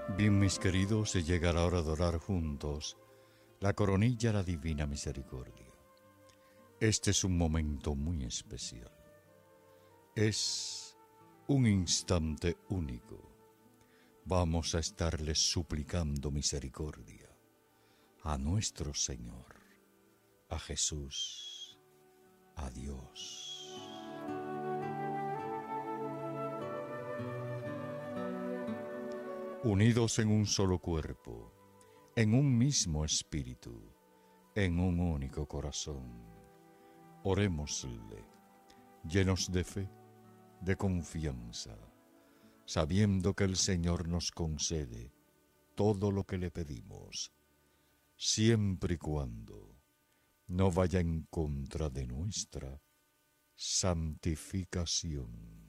Bien, mis queridos, se llega la hora de orar juntos la coronilla a la Divina Misericordia. Este es un momento muy especial. Es un instante único. Vamos a estarle suplicando misericordia a nuestro Señor, a Jesús, a Dios. Unidos en un solo cuerpo, en un mismo espíritu, en un único corazón, orémosle, llenos de fe, de confianza, sabiendo que el Señor nos concede todo lo que le pedimos, siempre y cuando no vaya en contra de nuestra santificación.